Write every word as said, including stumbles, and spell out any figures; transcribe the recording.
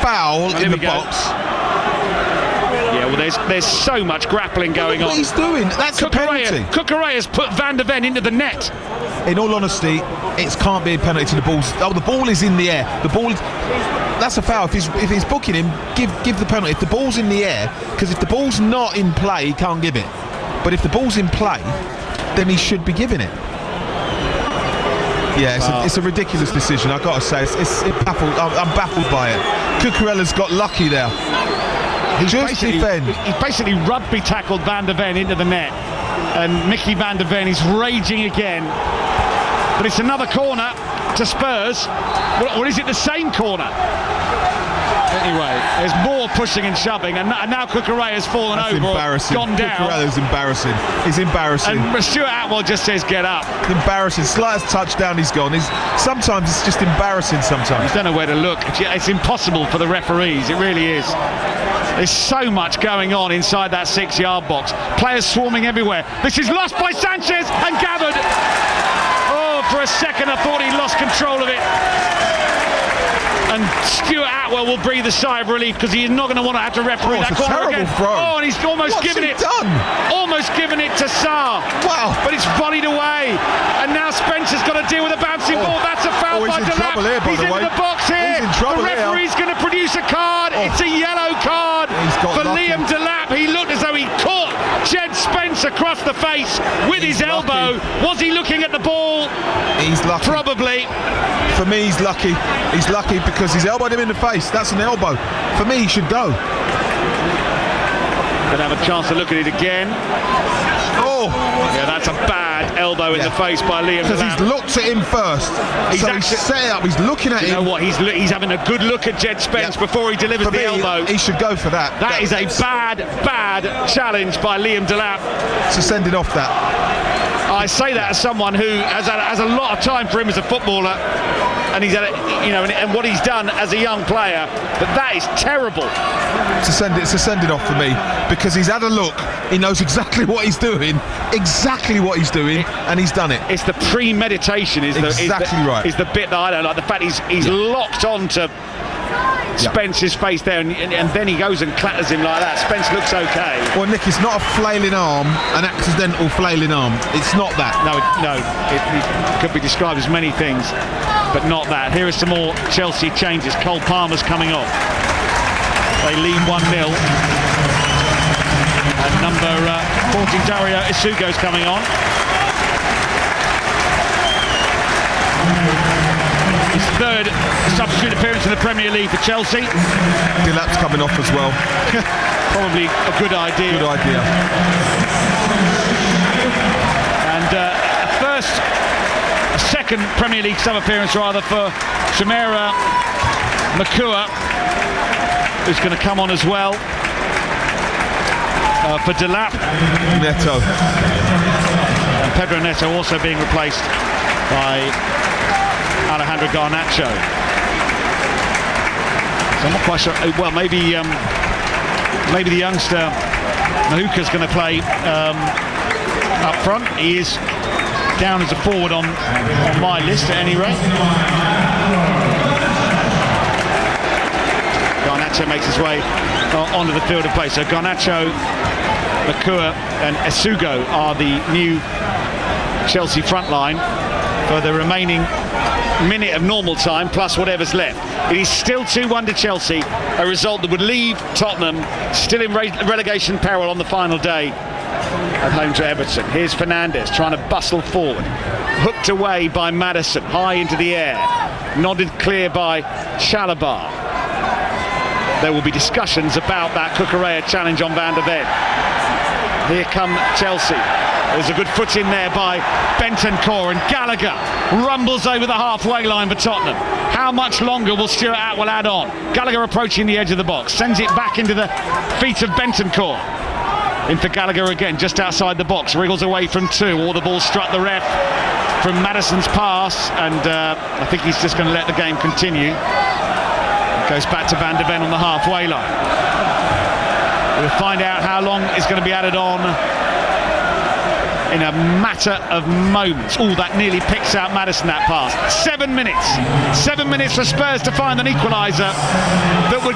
foul well, in the go. box. Yeah, well, there's there's so much grappling going what on. What he's doing, that's a penalty. Cucurella's put Van de Ven into the net. In all honesty, it can't be a penalty to the ball. Oh, the ball is in the air. The ball is... That's a foul. If he's, if he's booking him, give give the penalty. If the ball's in the air, because if the ball's not in play, he can't give it. But if the ball's in play, then he should be giving it. Yeah, it's, wow. a, it's a ridiculous decision. I've got to say, it's, it's it baffled. I'm, I'm baffled by it. Cucurella's got lucky there. He's Just basically, defend. He's basically rugby tackled Van de Ven into the net, and Mickey Van de Ven is raging again. But it's another corner to Spurs. Or is it the same corner? Anyway, there's more pushing and shoving, and, and now Cucurella has fallen That's over, embarrassing. gone down. Cucurella's embarrassing. He's embarrassing. And Stuart Atwell just says, "Get up." Embarrassing. Slightest touchdown, he's gone. He's, sometimes it's just embarrassing. Sometimes you don't know where to look. It's, it's impossible for the referees. It really is. There's so much going on inside that six-yard box. Players swarming everywhere. This is lost by Sanchez and gathered. Oh, for a second I thought he lost control of it. And Stuart Atwell will breathe a sigh of relief because he's not going to want to have to referee oh, that corner again. Throw. Oh, and he's almost What's given he it. Done? Almost given it to Sarr. Wow! But it's volleyed away, and now Spencer's got to deal with a bouncing oh. ball. That's a foul oh, by he's in Delap. trouble here, by he's the into way. the box here. He's in trouble the referee's going to produce a card. Oh. It's a yellow card for lucky. Liam Delap. He looked as though he caught Jed Spence across the face with he's his elbow. Lucky. Was he looking at the ball? He's lucky. Probably. For me, he's lucky. He's lucky because he's elbowed him in the face. That's an elbow. For me, he should go. Gonna have a chance to look at it again. Oh! Yeah, that's a bad elbow in yeah. the face by Liam Because he's looked at him first. He's so actually, he's set it up. He's looking at you him. You know what? He's he's having a good look at Jed Spence yeah. before he delivers for the me, elbow. He should go for that. That, that is a bad, bad challenge by Liam Delap. So send it off that. I say that as someone who has had, has a lot of time for him as a footballer, and he's had, a, you know, and, and what he's done as a young player. But that is terrible. To send it, to send it off for me because he's had a look. He knows exactly what he's doing, exactly what he's doing, it, and he's done it. It's the premeditation, is the exactly is the, right. Is the bit that I don't like. The fact he's he's yeah. locked on to Spence's yeah. face there, and, and, and then he goes and clatters him like that. Spence looks okay. Well, Nick, it's not a flailing arm, an accidental flailing arm. It's not that. No, it, no, it, it could be described as many things, but not that. Here are some more Chelsea changes. Cole Palmer's coming off. They lead one nil. And number uh, fourteen, Dario Isugo's coming on. His third substitute appearance in the Premier League for Chelsea. Delap's coming off as well. Probably a good idea. Good idea. And uh, a first, a second Premier League sub appearance rather for Shamera Makua, who's going to come on as well. Uh, for Delap. Neto. And Pedro Neto also being replaced by Alejandro Garnacho. So I'm not quite sure. Well, maybe um, maybe the youngster Mahuka's going to play um, up front. He is down as a forward on, on my list at any rate. Garnacho makes his way uh, onto the field of play. So Garnacho, Makua and Isugo are the new Chelsea front line for the remaining minute of normal time plus whatever's left. It is still two one to Chelsea, a result that would leave Tottenham still in re relegation peril on the final day at home to Everton. Here's Fernandes trying to bustle forward, hooked away by Maddison, high into the air, nodded clear by Chalobah. There will be discussions about that Cucurella challenge on Van de Ven. Here come Chelsea. There's a good foot in there by Bentancur, and Gallagher rumbles over the halfway line for Tottenham. How much longer will Stuart Atwell add on? Gallagher approaching the edge of the box, sends it back into the feet of Bentancur. In for Gallagher again, just outside the box, wriggles away from two, or the ball struck the ref from Maddison's pass, and uh, I think he's just going to let the game continue. It goes back to Van de Ven on the halfway line. We'll find out how long is going to be added on in a matter of moments. Oh, that nearly picks out Maddison, that pass. Seven minutes. Seven minutes for Spurs to find an equaliser that would